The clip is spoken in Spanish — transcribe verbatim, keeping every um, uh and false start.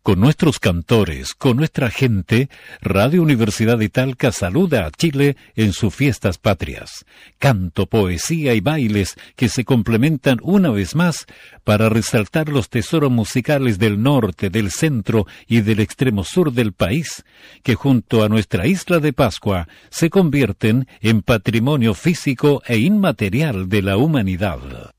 Con nuestros cantores, con nuestra gente, Radio Universidad de Talca saluda a Chile en sus fiestas patrias. Canto, poesía y bailes que se complementan una vez más para resaltar los tesoros musicales del norte, del centro y del extremo sur del país, que junto a nuestra isla de Pascua se convierten en patrimonio físico e inmaterial de la humanidad.